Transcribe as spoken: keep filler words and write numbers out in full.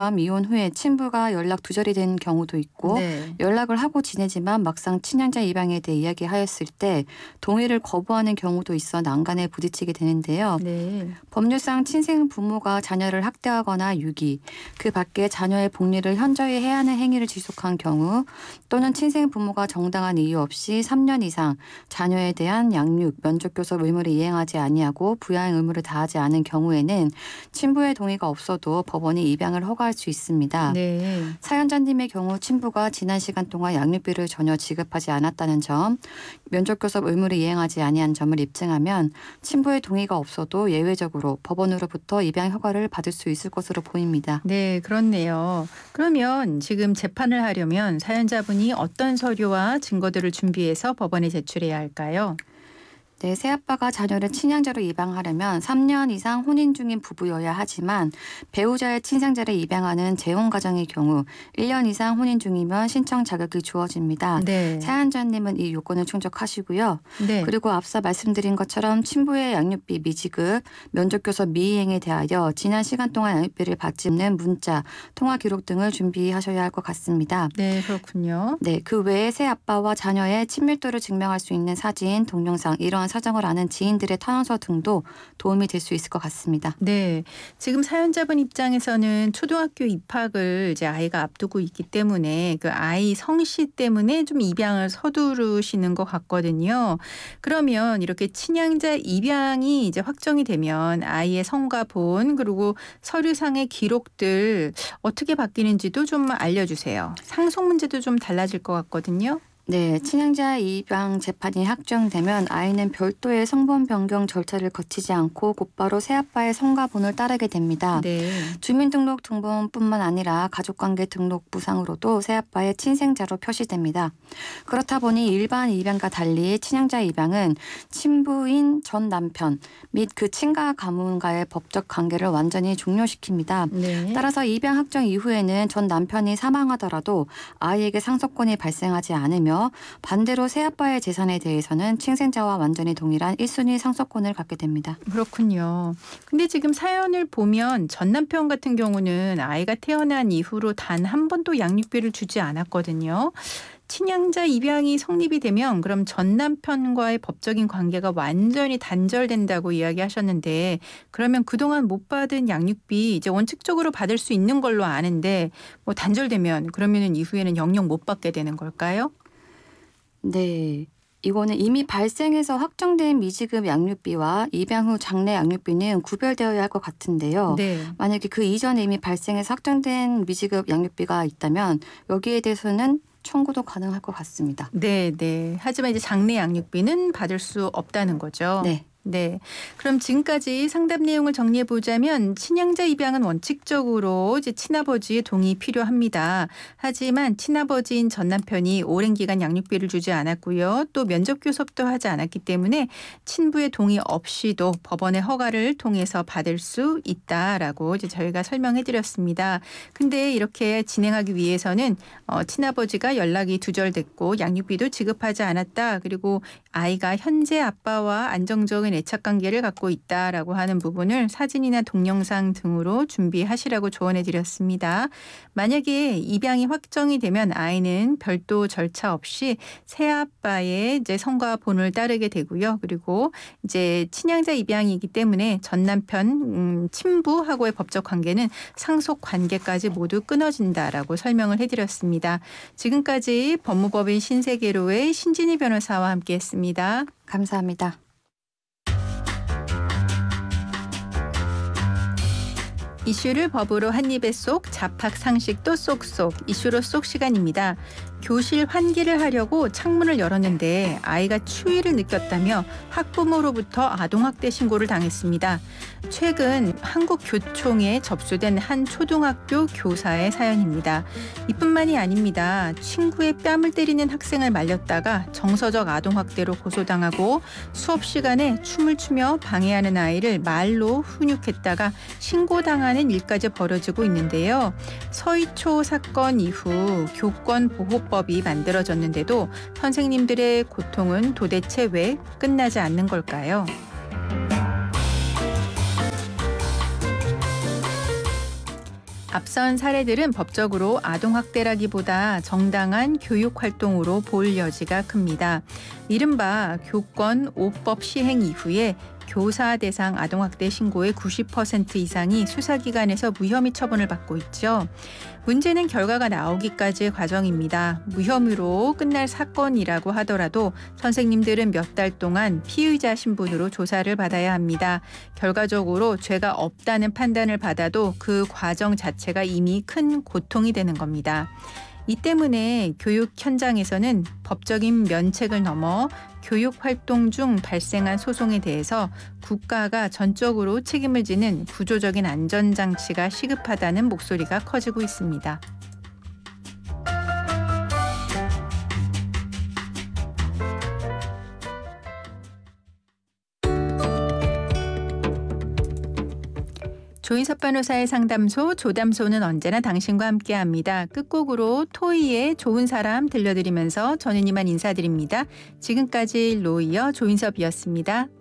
이혼 후에 친부가 연락 두절이 된 경우도 있고 네. 연락을 하고 지내지만 막상 친양자 입양에 대해 이야기하였을 때 동의를 거부하는 경우도 있어 난간에 부딪히게 되는데요. 네. 법률상 친생 부모가 자녀를 학대하거나 유기, 그 밖에 자녀의 복리를 현저히 해하는 행위를 지속한 경우 또는 친생 부모가 정당한 이유 없이 삼 년 이상 자녀에 대한 양육, 면접교섭 의무를 이행하지 아니하고 부양 의무를 다하지 않은 경우에는 친부의 동의가 없어도 법원이 입양을 허가할 수 있습니다. 네. 사연자님의 경우 친부가 지난 시간 동안 양육비를 전혀 지급하지 않았다는 점, 면접교섭 의무를 이행하지 아니한 점을 입증하면 친부의 동의가 없어도 예외적으로 법원으로부터 입양 허가를 받을 수 있을 것으로 보입니다. 네, 그렇네요. 그러면 지금 재판을 하려면 사연자분이 어떤 서류와 증거들을 준비해서 법원에 제출해야 할까요? 네, 새아빠가 자녀를 친양자로 입양하려면 삼 년 이상 혼인 중인 부부여야 하지만 배우자의 친생자를 입양하는 재혼가정의 경우 일 년 이상 혼인 중이면 신청 자격이 주어집니다. 네. 사연자님은 이 요건을 충족하시고요. 네. 그리고 앞서 말씀드린 것처럼 친부의 양육비 미지급, 면접교섭 미이행에 대하여 지난 시간 동안 양육비를 받지 않는 문자, 통화 기록 등을 준비하셔야 할 것 같습니다. 네, 그렇군요. 네, 그 외에 새아빠와 자녀의 친밀도를 증명할 수 있는 사진, 동영상, 이러한 사정을 아는 지인들의 탄원서 등도 도움이 될 수 있을 것 같습니다. 네. 지금 사연자분 입장에서는 초등학교 입학을 이제 아이가 앞두고 있기 때문에 그 아이 성씨 때문에 좀 입양을 서두르시는 것 같거든요. 그러면 이렇게 친양자 입양이 이제 확정이 되면 아이의 성과 본 그리고 서류상의 기록들 어떻게 바뀌는지도 좀 알려주세요. 상속 문제도 좀 달라질 것 같거든요. 네, 친양자 입양 재판이 확정되면 아이는 별도의 성번 변경 절차를 거치지 않고 곧바로 새아빠의 성과본을 따르게 됩니다. 네. 주민등록 등본뿐만 아니라 가족관계 등록부상으로도 새아빠의 친생자로 표시됩니다. 그렇다 보니 일반 입양과 달리 친양자 입양은 친부인 전 남편 및 그 친가 가문과의 법적 관계를 완전히 종료시킵니다. 네. 따라서 입양 확정 이후에는 전 남편이 사망하더라도 아이에게 상속권이 발생하지 않으며 반대로 새아빠의 재산에 대해서는 친생자와 완전히 동일한 일 순위 상속권을 갖게 됩니다. 그렇군요. 근데 지금 사연을 보면 전 남편 같은 경우는 아이가 태어난 이후로 단 한 번도 양육비를 주지 않았거든요. 친양자 입양이 성립이 되면 그럼 전 남편과의 법적인 관계가 완전히 단절된다고 이야기하셨는데 그러면 그동안 못 받은 양육비 이제 원칙적으로 받을 수 있는 걸로 아는데 뭐 단절되면 그러면은 이후에는 영영 못 받게 되는 걸까요? 네. 이거는 이미 발생해서 확정된 미지급 양육비와 입양 후 장래 양육비는 구별되어야 할 것 같은데요. 네. 만약에 그 이전에 이미 발생해서 확정된 미지급 양육비가 있다면 여기에 대해서는 청구도 가능할 것 같습니다. 네, 네. 하지만 이제 장래 양육비는 받을 수 없다는 거죠. 네. 네. 그럼 지금까지 상담 내용을 정리해 보자면 친양자 입양은 원칙적으로 이제 친아버지의 동의 필요합니다. 하지만 친아버지인 전 남편이 오랜 기간 양육비를 주지 않았고요. 또 면접 교섭도 하지 않았기 때문에 친부의 동의 없이도 법원의 허가를 통해서 받을 수 있다라고 이제 저희가 설명해 드렸습니다. 근데 이렇게 진행하기 위해서는 어, 친아버지가 연락이 두절됐고 양육비도 지급하지 않았다. 그리고 아이가 현재 아빠와 안정적인 애착 관계를 갖고 있다라고 하는 부분을 사진이나 동영상 등으로 준비하시라고 조언해 드렸습니다. 만약에 입양이 확정이 되면 아이는 별도 절차 없이 새아빠의 이제 성과 본을 따르게 되고요. 그리고 이제 친양자 입양이기 때문에 전 남편 음, 친부하고의 법적 관계는 상속 관계까지 모두 끊어진다라고 설명을 해드렸습니다. 지금까지 법무법인 신세계로의 신진희 변호사와 함께했습니다. 감사합니다. 이슈를 법으로 한 입에 쏙, 잡학 상식도 쏙쏙, 이슈로 쏙 시간입니다. 교실 환기를 하려고 창문을 열었는데 아이가 추위를 느꼈다며 학부모로부터 아동학대 신고를 당했습니다. 최근 한국교총에 접수된 한 초등학교 교사의 사연입니다. 이뿐만이 아닙니다. 친구의 뺨을 때리는 학생을 말렸다가 정서적 아동학대로 고소당하고 수업 시간에 춤을 추며 방해하는 아이를 말로 훈육했다가 신고당하는 일까지 벌어지고 있는데요. 서희초 사건 이후 교권보호법이 만들어졌는데도 선생님들의 고통은 도대체 왜 끝나지 않는 걸까요? 앞선 사례들은 법적으로 아동학대라기보다 정당한 교육활동으로 볼 여지가 큽니다. 이른바 교권 오 법 시행 이후에 교사 대상 아동학대 신고의 구십 퍼센트 이상이 수사기관에서 무혐의 처분을 받고 있죠. 문제는 결과가 나오기까지의 과정입니다. 무혐의로 끝날 사건이라고 하더라도 선생님들은 몇 달 동안 피의자 신분으로 조사를 받아야 합니다. 결과적으로 죄가 없다는 판단을 받아도 그 과정 자체가 이미 큰 고통이 되는 겁니다. 이 때문에 교육 현장에서는 법적인 면책을 넘어 교육 활동 중 발생한 소송에 대해서 국가가 전적으로 책임을 지는 구조적인 안전장치가 시급하다는 목소리가 커지고 있습니다. 조인섭 변호사의 상담소 조담소는 언제나 당신과 함께합니다. 끝곡으로 토이의 좋은 사람 들려드리면서 저는 이만 인사드립니다. 지금까지 로이어 조인섭이었습니다.